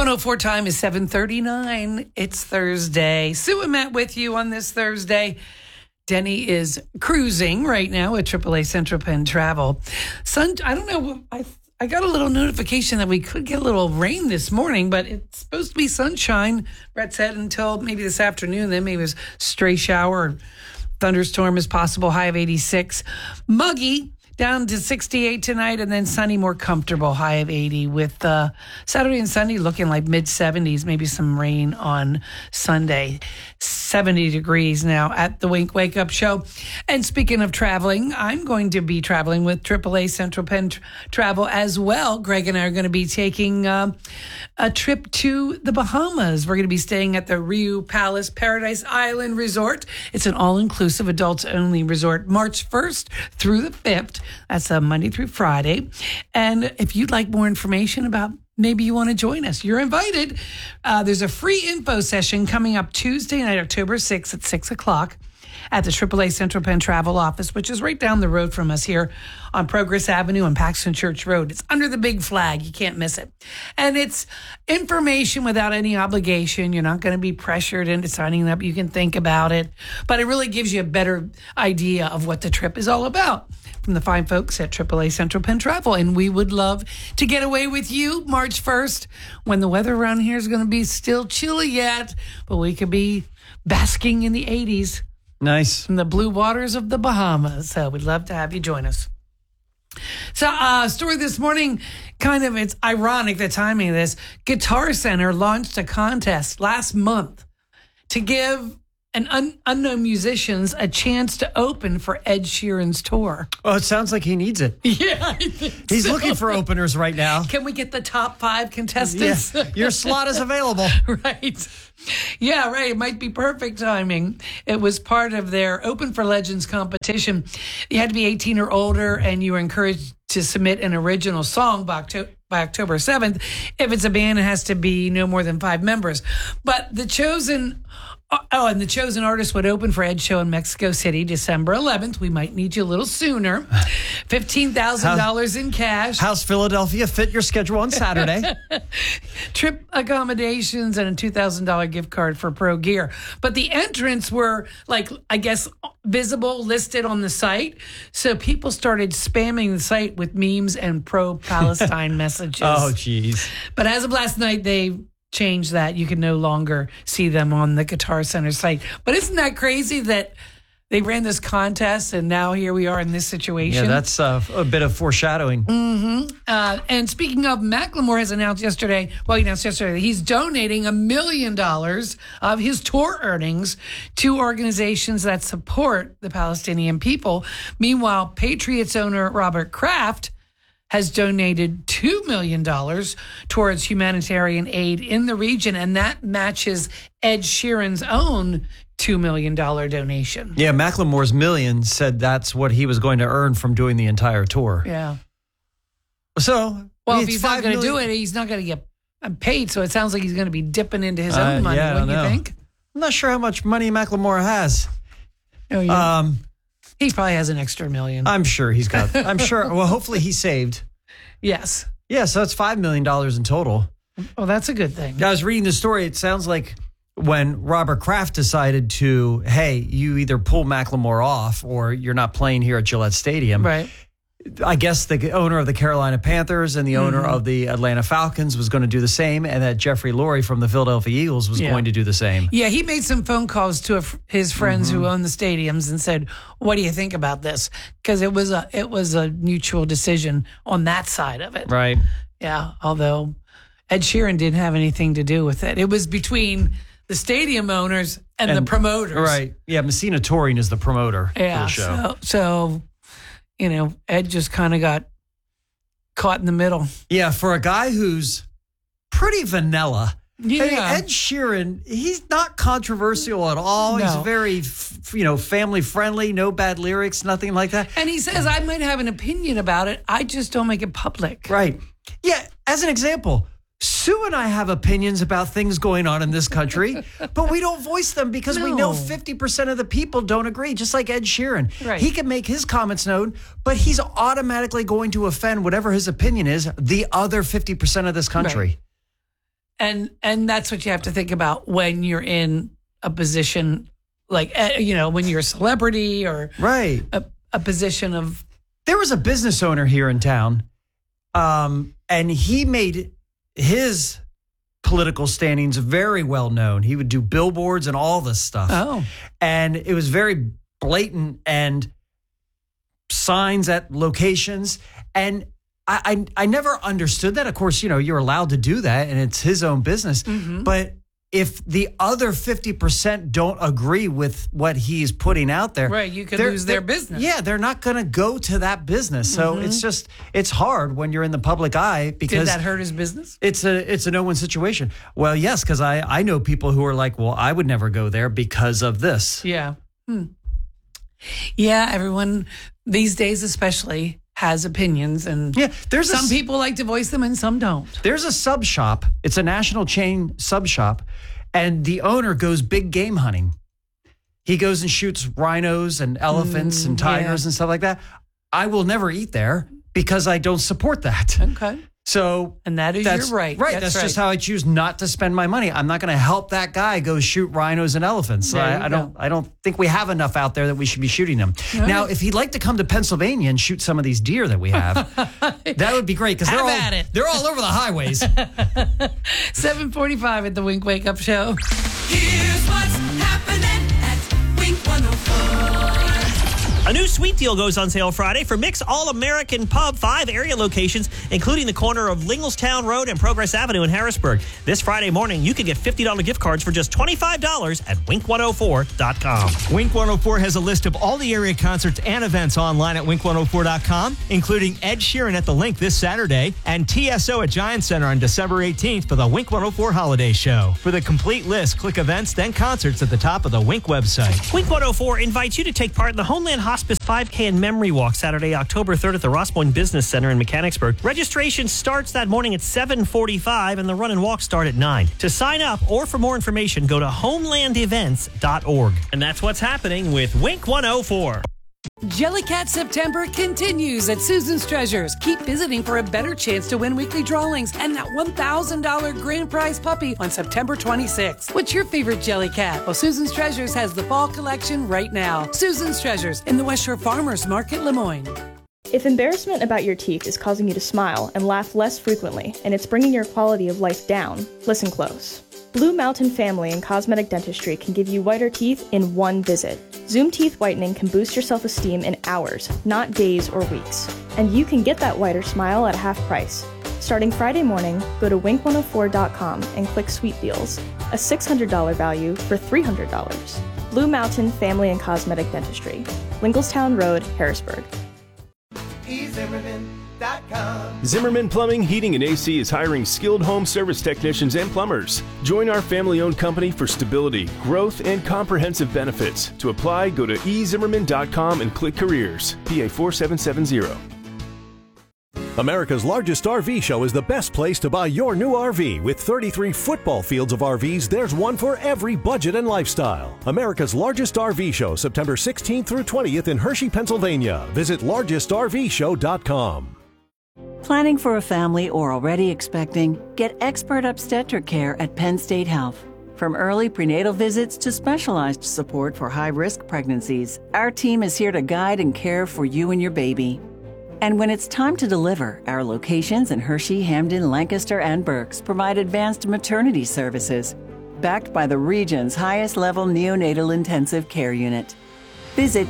104 time is 7:39. It's Thursday. Sue and Matt with you on this Thursday. Denny is cruising right now at AAA Central Penn Travel. I don't know. I got a little notification that we could get a little rain this morning, but it's supposed to be sunshine. Brett said until maybe this afternoon. Then maybe a stray shower or thunderstorm is possible. High of 86. Muggy. Down to 68 tonight, and then sunny, more comfortable, high of 80, with Saturday and Sunday looking like mid-70s, maybe some rain on Sunday. 70 degrees now at the Wink Wake Up Show. And speaking of traveling, I'm going to be traveling with AAA Central Penn Travel as well. Greg and I are going to be taking a trip to the Bahamas. We're going to be staying at the Rio Palace Paradise Island Resort. It's an all-inclusive, adults-only resort, March 1st through the 5th. That's a Monday through Friday. And if you'd like more information about maybe you want to join us, you're invited. There's a free info session coming up Tuesday night, October 6th at 6 o'clock at the AAA Central Penn Travel office, which is right down the road from us here on Progress Avenue and Paxton Church Road. It's under the big flag. You can't miss it. And it's information without any obligation. You're not going to be pressured into signing up. You can think about it. But it really gives you a better idea of what the trip is all about from the fine folks at AAA Central Penn Travel. And we would love to get away with you March 1st when the weather around here is going to be still chilly yet, but we could be basking in the 80s. Nice. In the blue waters of the Bahamas. So we'd love to have you join us. So story this morning, it's ironic, the timing of this. Guitar Center launched a contest last month to give unknown musicians a chance to open for Ed Sheeran's tour. Oh, it sounds like he needs it. Yeah, I think He's so. looking for openers right now. Can we get the top 5 contestants? Yeah, your slot is available. Right. Yeah, right. It might be perfect timing. It was part of their Open for Legends competition. You had to be 18 or older, and you were encouraged to submit an original song by October 7th. If it's a band, it has to be no more than 5 members. But the chosen artist would open for Ed's show in Mexico City, December 11th. We might need you a little sooner. $15,000 in cash. How's Philadelphia fit your schedule on Saturday? Trip accommodations and a $2,000 gift card for Pro Gear. But the entrants were, visible, listed on the site. So people started spamming the site with memes and pro-Palestine messages. Oh, geez. But as of last night, they changed that. You can no longer see them on the Guitar Center site. But isn't that crazy that they ran this contest and now here we are in this situation? Yeah, that's a bit of foreshadowing. Mm-hmm. And speaking of, Macklemore has announced yesterday that he's donating $1 million of his tour earnings to organizations that support the Palestinian people. Meanwhile, Patriots owner Robert Kraft has donated $2 million towards humanitarian aid in the region, and that matches Ed Sheeran's own $2 million donation. Yeah, Macklemore's million said that's what he was going to earn from doing the entire tour. Yeah. So, if he's not going to do it, he's not going to get paid, so it sounds like he's going to be dipping into his own money, wouldn't you think? I'm not sure how much money Macklemore has. Oh, yeah. He probably has an extra $1 million. I'm sure he's got. Well, hopefully he saved. Yes. Yeah, so it's $5 million in total. Oh, that's a good thing. I was reading the story. It sounds like when Robert Kraft decided to, hey, you either pull Macklemore off or you're not playing here at Gillette Stadium. Right. I guess the owner of the Carolina Panthers and the owner of the Atlanta Falcons was going to do the same, and that Jeffrey Lurie from the Philadelphia Eagles was going to do the same. Yeah, he made some phone calls to his friends who own the stadiums and said, "What do you think about this?" Because it was a mutual decision on that side of it. Right. Yeah, although Ed Sheeran didn't have anything to do with it. It was between the stadium owners and the promoters. Right. Yeah, Messina Touring is the promoter for the show. So Ed just kind of got caught in the middle. Yeah, for a guy who's pretty vanilla. Yeah. I mean, Ed Sheeran, he's not controversial at all. No. He's very, family friendly, no bad lyrics, nothing like that. And he says, I might have an opinion about it. I just don't make it public. Right. Yeah. As an example, Sue and I have opinions about things going on in this country, but we don't voice them because we know 50% of the people don't agree, just like Ed Sheeran. Right. He can make his comments known, but he's automatically going to offend whatever his opinion is, the other 50% of this country. And that's what you have to think about when you're in a position like, when you're a celebrity or right. a position of. There was a business owner here in town, and he made his political standings very well known. He would do billboards and all this stuff. Oh. And it was very blatant and signs at locations. And I never understood that. Of course, you're allowed to do that and it's his own business. Mm-hmm. But if the other 50% don't agree with what he's putting out there, right, you could lose their business. Yeah, they're not going to go to that business. So it's hard when you're in the public eye because. Did that hurt his business? It's a no-win situation. Well, yes, because I know people who are like, well, I would never go there because of this. Yeah. Yeah, everyone these days especially has opinions, and there's some people like to voice them and some don't. There's a sub shop. It's a national chain sub shop, and the owner goes big game hunting. He goes and shoots rhinos and elephants and tigers and stuff like that. I will never eat there because I don't support that. Okay. So, and that is your right. Right. That's just how I choose not to spend my money. I'm not going to help that guy go shoot rhinos and elephants. I don't think we have enough out there that we should be shooting them. Right. Now, if he'd like to come to Pennsylvania and shoot some of these deer that we have, that would be great because they're all over the highways. 7:45 at the Wink Wake Up Show. Here's what's happening at Wink 104. A new sweet deal goes on sale Friday for Mick's All-American Pub, 5 area locations, including the corner of Lingelstown Road and Progress Avenue in Harrisburg. This Friday morning, you can get $50 gift cards for just $25 at wink104.com. Wink 104 has a list of all the area concerts and events online at wink104.com, including Ed Sheeran at the Link this Saturday and TSO at Giant Center on December 18th for the Wink 104 Holiday Show. For the complete list, click events, then concerts at the top of the Wink website. Wink 104 invites you to take part in the Homeland Hospice 5K and Memory Walk Saturday, October 3rd at the Ross Boyne Business Center in Mechanicsburg. Registration starts that morning at 7:45 and the run and walk start at 9. To sign up or for more information, go to homelandevents.org. And that's what's happening with Wink 104. Jellycat September continues at Susan's Treasures. Keep visiting for a better chance to win weekly drawings and that $1,000 grand prize puppy on September 26th. What's your favorite Jellycat? Well, Susan's Treasures has the fall collection right now. Susan's Treasures in the West Shore Farmers Market, Lemoyne. If embarrassment about your teeth is causing you to smile and laugh less frequently, and it's bringing your quality of life down, listen close. Blue Mountain Family and Cosmetic Dentistry can give you whiter teeth in one visit. Zoom Teeth Whitening can boost your self-esteem in hours, not days or weeks. And you can get that whiter smile at half price. Starting Friday morning, go to wink104.com and click Sweet Deals, a $600 value for $300. Blue Mountain Family and Cosmetic Dentistry, Lingelstown Road, Harrisburg. Zimmerman Plumbing, Heating, and AC is hiring skilled home service technicians and plumbers. Join our family-owned company for stability, growth, and comprehensive benefits. To apply, go to ezimmerman.com and click Careers, PA 4770. America's largest RV show is the best place to buy your new RV. With 33 football fields of RVs, there's one for every budget and lifestyle. America's largest RV show, September 16th through 20th in Hershey, Pennsylvania. Visit largestrvshow.com. Planning for a family or already expecting? Get expert obstetric care at Penn State Health. From early prenatal visits to specialized support for high-risk pregnancies, our team is here to guide and care for you and your baby. And when it's time to deliver, our locations in Hershey, Hamden, Lancaster, and Berks provide advanced maternity services, backed by the region's highest-level neonatal intensive care unit. Visit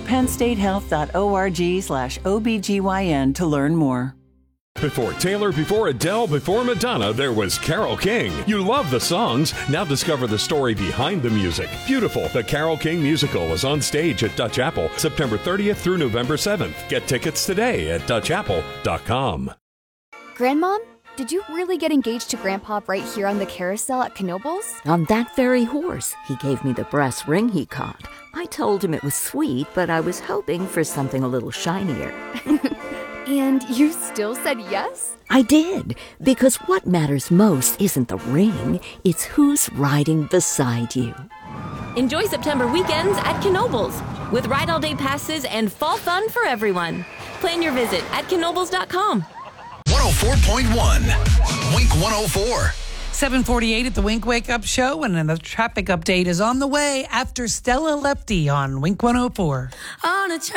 pennstatehealth.org/OBGYN to learn more. Before Taylor, before Adele, before Madonna, there was Carole King. You love the songs. Now discover the story behind the music. Beautiful, the Carole King musical is on stage at Dutch Apple, September 30th through November 7th. Get tickets today at DutchApple.com. Grandmom, did you really get engaged to Grandpa right here on the carousel at Knoebels? On that very horse. He gave me the brass ring he caught. I told him it was sweet, but I was hoping for something a little shinier. And you still said yes? I did, because what matters most isn't the ring, it's who's riding beside you. Enjoy September weekends at Knoebels with ride all day passes and fall fun for everyone. Plan your visit at knoebels.com. 104.1 Wink 104. 7:48 at the Wink Wake Up Show, and another traffic update is on the way after Stella Lefty on Wink 104. On a